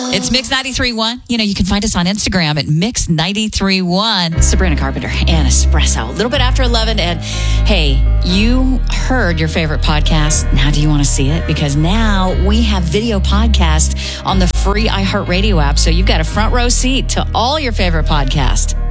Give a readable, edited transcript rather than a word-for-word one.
It's Mix 93.1. You can find us on Instagram at Mix 93.1. Sabrina Carpenter and Espresso. A little bit after 11. And hey, you heard your favorite podcast. Now do you want to see it? Because now we have video podcast on the free iHeartRadio app. So you've got a front row seat to all your favorite podcasts.